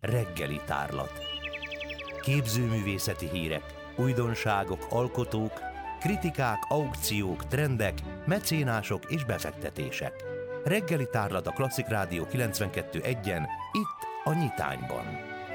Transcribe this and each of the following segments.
Reggeli tárlat. Képzőművészeti hírek, újdonságok, alkotók, kritikák, aukciók, trendek, mecénások és befektetések. Reggeli tárlat a Klasszik Rádió 92.1-en, itt a Nyitányban.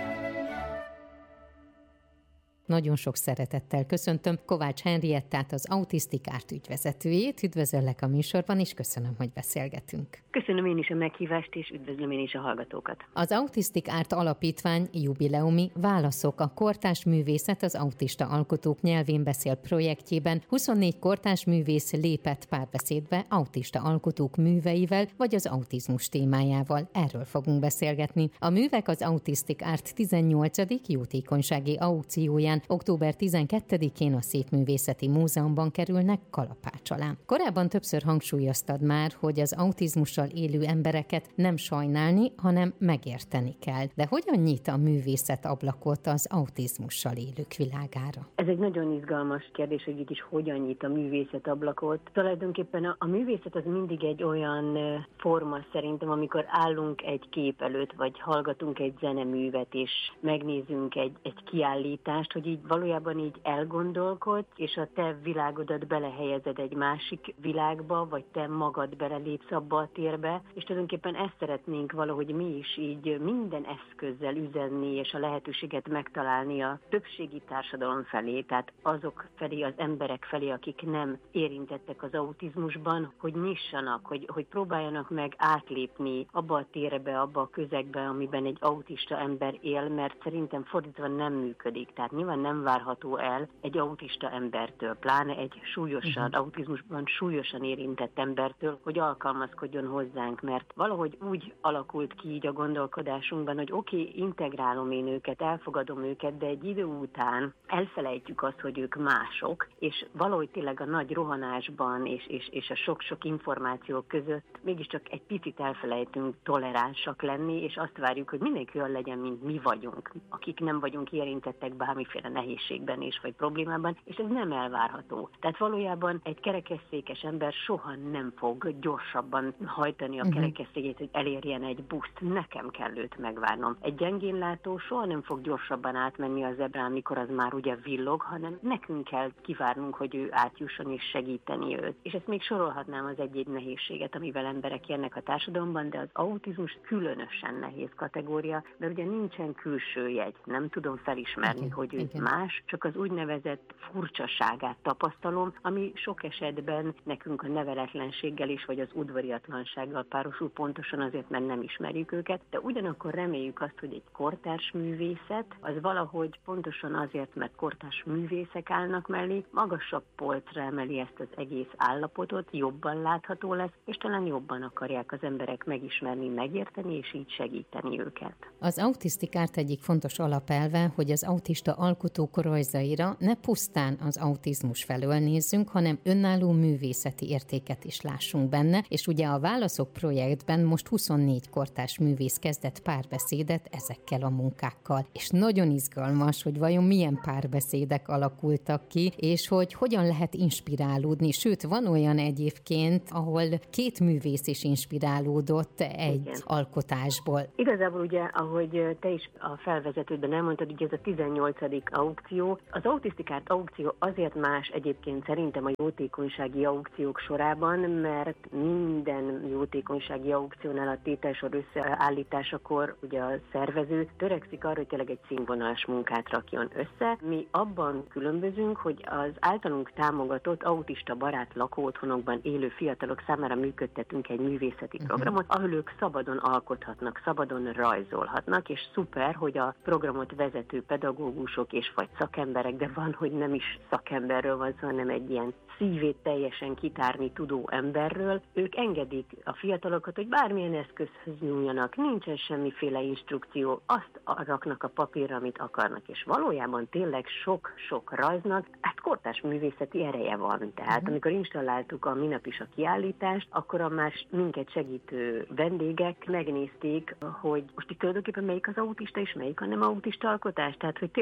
Nagyon sok szeretettel köszöntöm Kovács Henriettát, az Autistic Art ügyvezetőjét. Üdvözöllek a műsorban, és köszönöm, hogy beszélgetünk. Köszönöm én is a meghívást, és üdvözlöm én is a hallgatókat. Az Autistic Art Alapítvány jubileumi Válaszok a kortárs művészet az autista alkotók nyelvén beszél projektjében 24 kortárs művész lépett párbeszédbe autista alkotók műveivel, vagy az autizmus témájával. Erről fogunk beszélgetni. A művek az Autistic Art 18. jótékonysági aukcióján október 12-én a Szépművészeti Múzeumban kerülnek kalapács alá. Korábban többször hangsúlyoztad már, hogy az autizmussal élő embereket nem sajnálni, hanem megérteni kell. De hogyan nyit a művészet ablakot az autizmussal élők világára? Ez egy nagyon izgalmas kérdés, hogy itt is hogyan nyit a művészet ablakot. Tulajdonképpen a művészet az mindig egy olyan forma szerintem, amikor állunk egy kép előtt, vagy hallgatunk egy zeneművet, és megnézünk egy kiállítást, hogy így valójában így elgondolkodsz, és a te világodat belehelyezed egy másik világba, vagy te magad belelépsz abba a térbe, és tulajdonképpen ezt szeretnénk valahogy mi is így minden eszközzel üzenni, és a lehetőséget megtalálni a többségi társadalom felé, tehát azok felé, az emberek felé, akik nem érintettek az autizmusban, hogy nyissanak, hogy próbáljanak meg átlépni abba a térbe, abba a közegbe, amiben egy autista ember él, mert szerintem fordítva nem működik. Tehát nyilván nem várható el egy autista embertől, pláne egy súlyosan, autizmusban súlyosan érintett embertől, hogy alkalmazkodjon hozzánk, mert valahogy úgy alakult ki így a gondolkodásunkban, hogy oké, integrálom én őket, elfogadom őket, de egy idő után elfelejtjük azt, hogy ők mások, és valahogy tényleg a nagy rohanásban és a sok-sok információ között mégiscsak egy picit elfelejtünk toleránsak lenni, és azt várjuk, hogy mindenki olyan legyen, mint mi vagyunk, akik nem vagyunk érintettek bármiféle nehézségben és vagy problémában, és ez nem elvárható. Tehát valójában egy kerekesszékes ember soha nem fog gyorsabban hajtani a kerekesszékét, hogy elérjen egy buszt. Nekem kell őt megvárnom. Egy gyengénlátó soha nem fog gyorsabban átmenni a zebrán, mikor az már ugye villog, hanem nekünk kell kivárnunk, hogy ő átjusson és segíteni őt. És ezt még sorolhatnám az egy-egy nehézséget, amivel emberek jönnek a társadalomban, de az autizmus különösen nehéz kategória, mert ugye nincsen külső jegy. Nem tudom felismerni, hogy ő más, csak az úgynevezett furcsaságát tapasztalom, ami sok esetben nekünk a neveletlenséggel is, vagy az udvariatlansággal párosul, pontosan azért, mert nem ismerjük őket, de ugyanakkor reméljük azt, hogy egy kortárs művészet, az valahogy pontosan azért, mert kortárs művészek állnak mellé, magasabb polcra emeli ezt az egész állapotot, jobban látható lesz, és talán jobban akarják az emberek megismerni, megérteni, és így segíteni őket. Az Autistic Art egyik fontos alapelve, hogy az autista alkotók rajzaira ne pusztán az autizmus felől nézzünk, hanem önálló művészeti értéket is lássunk benne, és ugye a Válaszok projektben most 24 kortárs művész kezdett párbeszédet ezekkel a munkákkal. És nagyon izgalmas, hogy vajon milyen párbeszédek alakultak ki, és hogy hogyan lehet inspirálódni. Sőt, van olyan egyébként, ahol két művész is inspirálódott egy alkotásból. Igazából ugye, ahogy te is a felvezetődben elmondtad, ugye ez a 18. aukció. Az Autistic Art aukció azért más egyébként szerintem a jótékonysági aukciók sorában, mert minden jótékonysági aukciónál a tételsor összeállításakor ugye a szervező törekszik arra, hogy tényleg egy színvonalas munkát rakjon össze. Mi abban különbözünk, hogy az általunk támogatott autista barát lakóotthonokban élő fiatalok számára működtetünk egy művészeti programot, ahol ők szabadon alkothatnak, szabadon rajzolhatnak, és szuper, hogy a programot vezető pedagógusok és vagy szakemberek, de van, hogy nem is szakemberről van szó, hanem egy ilyen szívét teljesen kitárni tudó emberről. Ők engedik a fiatalokat, hogy bármilyen eszközhöz nyúljanak, nincsen semmiféle instrukció, azt raknak a papírra, amit akarnak, és valójában tényleg sok-sok rajznak, hát kortárs művészeti ereje van. Tehát amikor installáltuk a minap is a kiállítást, akkor a más minket segítő vendégek megnézték, hogy most itt tulajdonképpen melyik az autista és melyik a nem autista alkotás, tehát hogy tényleg ilyen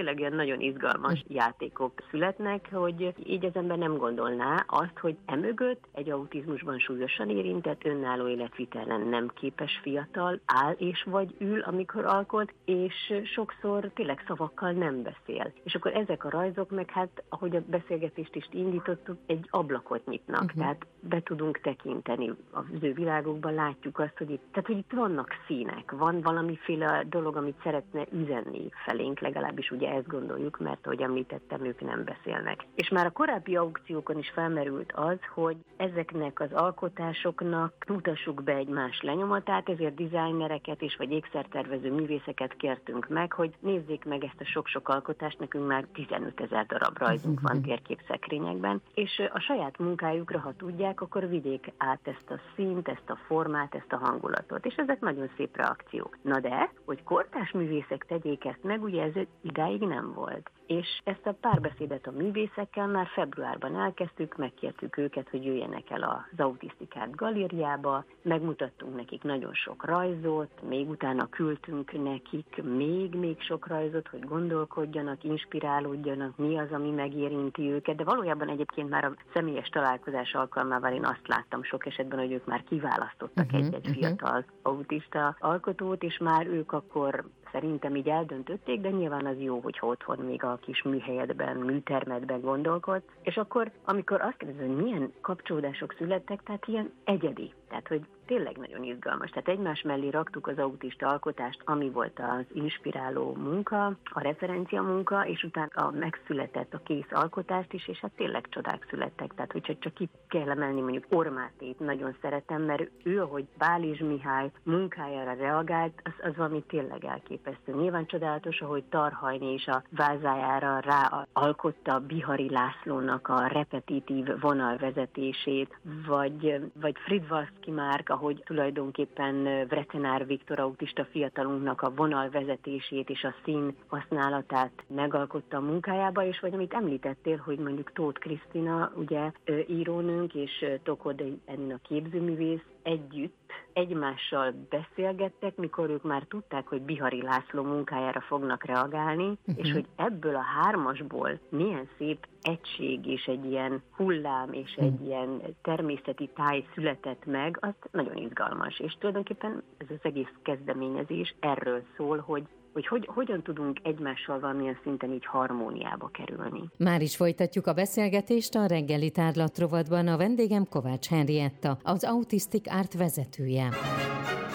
nagyon izgalmas játékok születnek, hogy így az ember nem gondolná azt, hogy emögött egy autizmusban súlyosan érintett, önálló életvitelen nem képes fiatal áll és vagy ül, amikor alkot, és sokszor tényleg szavakkal nem beszél. És akkor ezek a rajzok meg hát, ahogy a beszélgetést is indítottuk, egy ablakot nyitnak, tehát be tudunk tekinteni az ő világokban, látjuk azt, hogy itt vannak színek, van valamiféle dolog, amit szeretne üzenni felénk, legalábbis ugye ezt gondoljuk, mert ahogy említettem, ők nem beszélnek. És már a korábbi aukciókon is felmerült az, hogy ezeknek az alkotásoknak mutassuk be egy más lenyomatát, ezért designereket és vagy ékszertervező művészeket kértünk meg, hogy nézzék meg ezt a sok-sok alkotást, nekünk már 15 000 darab rajzunk van térképszekrényekben, és a saját munkájukra, ha tudják, akkor vigyék át ezt a színt, ezt a formát, ezt a hangulatot, és ezek nagyon szép reakciók. Na de, hogy kortárs művészek tegyék ezt meg, ugye ez idáig nem volt. És ezt a párbeszédet a művészekkel már februárban elkezdtük, megkértük őket, hogy jöjjenek el az Autisztik Art galériába, megmutattunk nekik nagyon sok rajzot, még utána küldtünk nekik még sok rajzot, hogy gondolkodjanak, inspirálódjanak, mi az, ami megérinti őket, de valójában egyébként már a személyes találkozás alkalmával én azt láttam sok esetben, hogy ők már kiválasztottak egy fiatal autista alkotót, és már ők akkor szerintem így eldöntötték, de nyilván az jó, hogyha otthon még a kis műhelyedben, műtermedben gondolkodsz. És akkor, amikor azt kérdezed, hogy milyen kapcsolódások születtek, tehát ilyen egyedi. Tehát, hogy tényleg nagyon izgalmas. Tehát egymás mellé raktuk az autista alkotást, ami volt az inspiráló munka, a referencia munka, és utána megszületett a kész alkotást is, és hát tényleg csodák születtek. Tehát, hogyha csak ki kell emelni mondjuk Ormátét, nagyon szeretem, mert ő, ahogy Bálizs Mihály munkájára reagált, az valami tényleg elképesztő. Nyilván csodálatos, ahogy Tarhajné is a vázájára ráalkotta Bihari Lászlónak a repetitív vonalvezetését, vagy Fridvalszki Márk, ahogy tulajdonképpen Vrecenár Viktor autista fiatalunknak a vonalvezetését és a szín használatát megalkotta a munkájába, és vagy amit említettél, hogy mondjuk Tóth Krisztina, ugye írónőnk, és Tokod Enina képzőművész együtt egymással beszélgettek, mikor ők már tudták, hogy Bihari László munkájára fognak reagálni, és hogy ebből a hármasból milyen szép egység és egy ilyen hullám és egy ilyen természeti táj született meg, az nagyon izgalmas. És tulajdonképpen ez az egész kezdeményezés erről szól, hogy hogyan tudunk egymással valamilyen szinten így harmóniába kerülni. Már is folytatjuk a beszélgetést a reggeli tárlat rovatban. A vendégem Kovács Henrietta, az Autisztik Art vezetője.